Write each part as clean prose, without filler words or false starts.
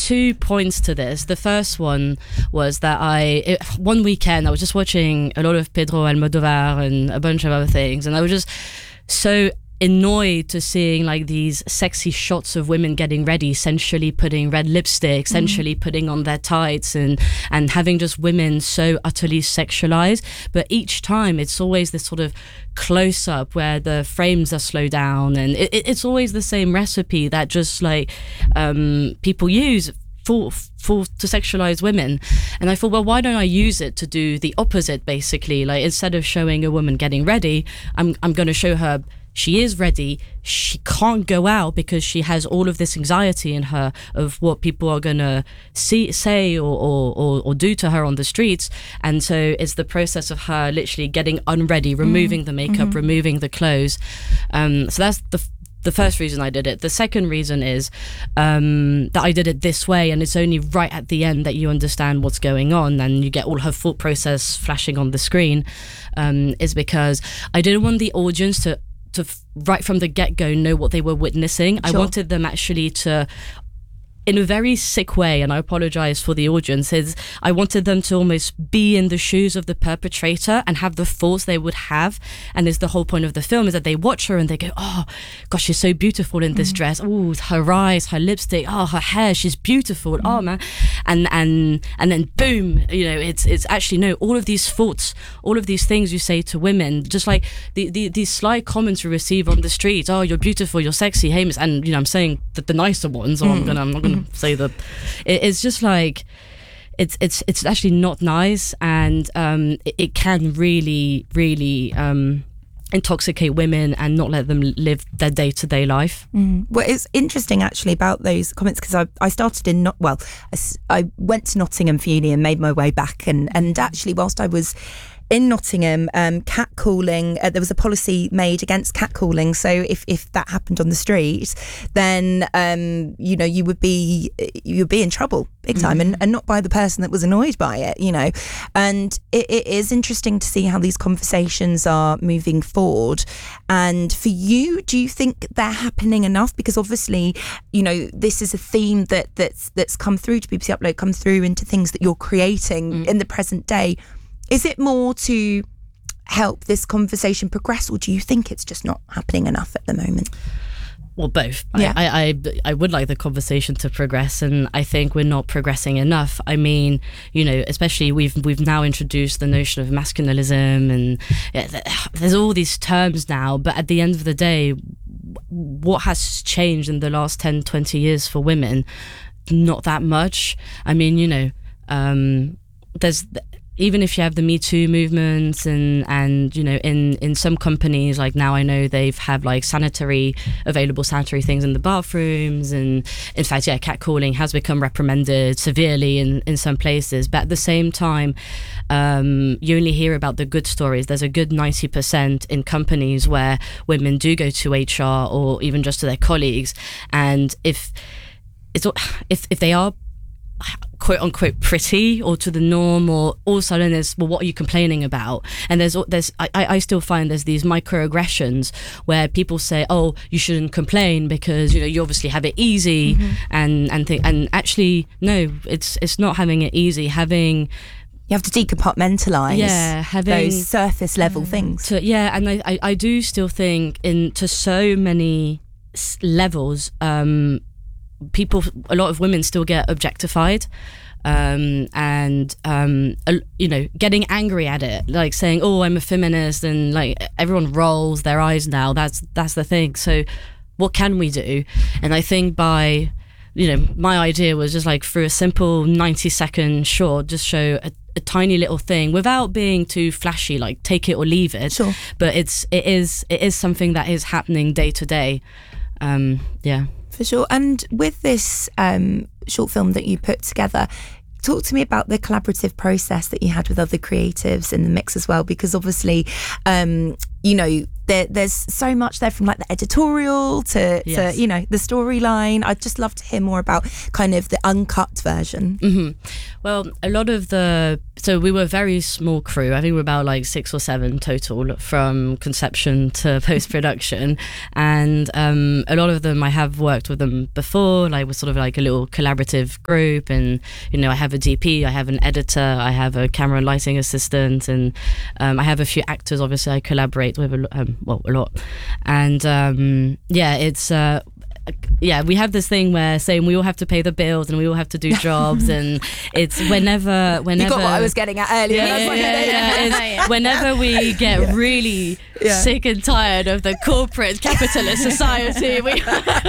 two points to this. The first one was that one weekend I was just watching a lot of Pedro Almodovar and a bunch of other things, and I was just so annoyed to seeing like these sexy shots of women getting ready, sensually putting red lipstick, sensually putting on their tights, and having just women so utterly sexualized. But each time it's always this sort of close up where the frames are slowed down, and it's always the same recipe that just like people use to sexualize women. And I thought, well, why don't I use it to do the opposite? Basically, like, instead of showing a woman getting ready, I'm going to show her she is ready. She can't go out because she has all of this anxiety in her of what people are going to say or do to her on the streets. And so it's the process of her literally getting unready, removing the makeup, removing the clothes. So that's the first reason I did it. The second reason is that I did it this way, and it's only right at the end that you understand what's going on and you get all her thought process flashing on the screen, is because I didn't want the audience to right from the get-go know what they were witnessing. Sure. I wanted them actually to, in a very sick way, and I apologize for the audience, is I wanted them to almost be in the shoes of the perpetrator and have the thoughts they would have. And it's the whole point of the film, is that they watch her and they go, oh gosh, she's so beautiful in this dress. Oh, her eyes, her lipstick, oh, her hair, she's beautiful. Oh man. And then boom, you know, it's actually, no, all of these thoughts, all of these things you say to women, just like these sly comments you receive on the street. Oh, you're beautiful, you're sexy, hey miss. And you know, I'm saying that the nicer ones, I'm not gonna say that. It's just like it's actually not nice, and it can really intoxicate women and not let them live their day-to-day life. Well, it's interesting actually about those comments, because I started I went to Nottingham for uni and made my way back, and actually whilst I was in Nottingham, catcalling, there was a policy made against catcalling. So if that happened on the street, then you know, you would be in trouble big time, and not by the person that was annoyed by it, you know. And it is interesting to see how these conversations are moving forward. And for you, do you think they're happening enough? Because obviously, you know, this is a theme that's come through to BBC Upload, come through into things that you're creating in the present day. Is it more to help this conversation progress, or do you think it's just not happening enough at the moment? Well, both. Yeah. I would like the conversation to progress, and I think we're not progressing enough. I mean, you know, especially we've now introduced the notion of masculinism, and there's all these terms now, but at the end of the day, what has changed in the last 10, 20 years for women? Not that much. I mean, you know, there's... Even if you have the Me Too movements and you know, in some companies, like now I know they've have like available sanitary things in the bathrooms, and in fact, yeah, catcalling has become reprimanded severely in some places. But at the same time, you only hear about the good stories. There's a good 90% in companies where women do go to HR or even just to their colleagues, and if they are quote unquote pretty or to the norm, or all of a sudden there's, well, what are you complaining about? And I still find there's these microaggressions where people say, oh, you shouldn't complain because, you know, you obviously have it easy, and actually no, it's not having it easy. You have to decompartmentalize those surface level things. And I do still think to so many levels, people, a lot of women still get objectified, and you know, getting angry at it, like saying, oh, I'm a feminist, and like everyone rolls their eyes now. That's the thing. So what can we do? And I think by, you know, my idea was just like through a simple 90-second short, just show a tiny little thing without being too flashy, like take it or leave it. Sure. But it is something that is happening day to day. Yeah. For sure. And with this short film that you put together, talk to me about the collaborative process that you had with other creatives in the mix as well, because obviously, you know, there's so much there, from like the editorial to you know, the storyline. I'd just love to hear more about kind of the uncut version. Well, a lot of so we were a very small crew. I think we were about like 6 or 7 total, from conception to post-production. And a lot of them, I have worked with them before, like we're sort of like a little collaborative group. And, you know, I have a DP, I have an editor, I have a camera and lighting assistant, and I have a few actors, obviously, I collaborate with a lot. And it's... we have this thing where saying we all have to pay the bills and we all have to do jobs, and it's whenever you got what I was getting at earlier. It's whenever we get really sick and tired of the corporate capitalist society, we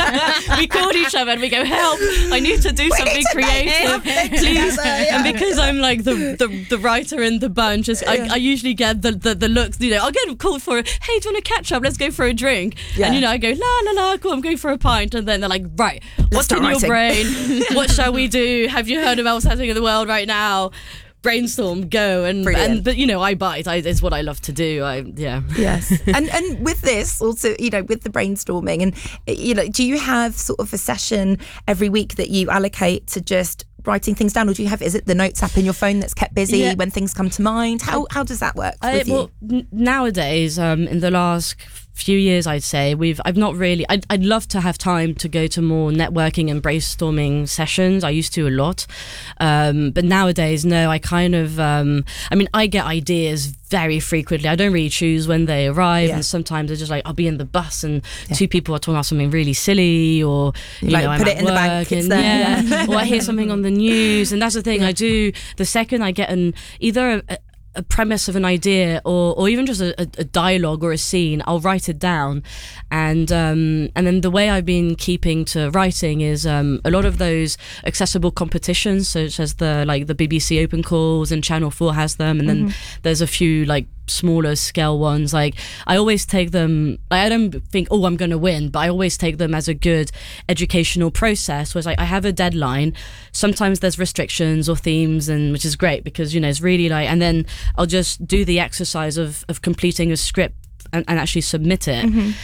call each other and we go, help, I need to do something creative, please. And because I'm like the writer in the bunch, I usually get the looks, you know, I'll get called for, hey, do you want to catch up, let's go for a drink, and you know, I go la cool, I'm going for a pint, and then they're like, right, what's in your brain, what shall we do, have you heard about what's happening in the world right now, brainstorm, go. And but you know, I bite. It's what I love to do. Yes. and with this also, you know, with the brainstorming, and you know, do you have sort of a session every week that you allocate to just writing things down, or do you have, is it the notes app in your phone that's kept busy when things come to mind? How does that work with you? Well, nowadays, in the last few years, I'd say I've not really, I'd love to have time to go to more networking and brainstorming sessions. I used to a lot, but nowadays, no, I kind of I get ideas very frequently. I don't really choose when they arrive, and sometimes it's just like I'll be in the bus and 2 people are talking about something really silly, or you know, I'm put at it in work, the bank, it's there. or I hear something on the news, and that's the thing I do. The second I get either a premise of an idea, or even just a dialogue or a scene, I'll write it down, and then the way I've been keeping to writing is a lot of those accessible competitions, such as the BBC Open Calls, and Channel 4 has them, and then there's a few like smaller scale ones. Like I always take them, I don't think, oh, I'm going to win, but I always take them as a good educational process, where it's like I have a deadline, sometimes there's restrictions or themes, and which is great because, you know, it's really like, and then I'll just do the exercise of completing a script and actually submit it.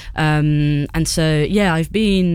And so I've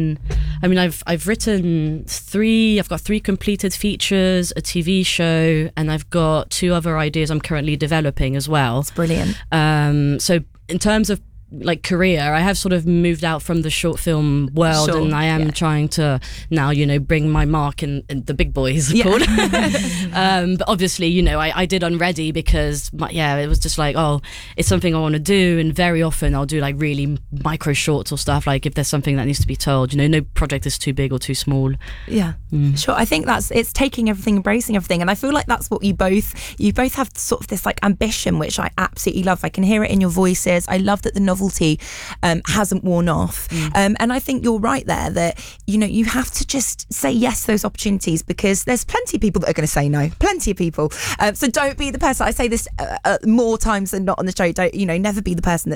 written I've got 3 completed features, a TV show, and I've got 2 other ideas I'm currently developing as well. It's brilliant. So in terms of like career, I have sort of moved out from the short film world, and I am trying to now, you know, bring my mark in the big boys called. But obviously, you know, I did Unready because it was just like, oh, it's something I want to do, and very often I'll do like really micro shorts or stuff, like if there's something that needs to be told, you know, no project is too big or too small. Sure. I think it's taking everything, embracing everything, and I feel like that's what you both have, sort of this like ambition, which I absolutely love. I can hear it in your voices. I love that the novelty hasn't worn off, and I think you're right there, that, you know, you have to just say yes to those opportunities, because there's plenty of people that are going to say no, plenty of people, so don't be the person, I say this more times than not on the show, don't, you know, never be the person